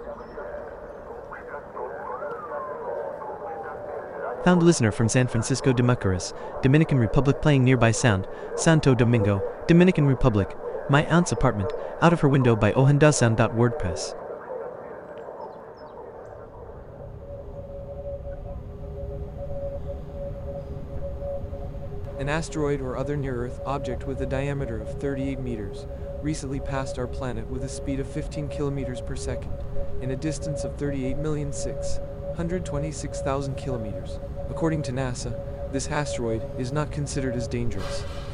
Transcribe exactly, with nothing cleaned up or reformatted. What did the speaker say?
Found listener from San Francisco de Macorís, Dominican Republic playing nearby sound, Santo Domingo, Dominican Republic, my aunt's apartment, out of her window by ohandasound.wordpress. An asteroid or other near-Earth object with a diameter of thirty-eight meters recently passed our planet with a speed of fifteen kilometers per second, in a distance of thirty-eight million six hundred twenty-six thousand kilometers. According to NASA, this asteroid is not considered as dangerous.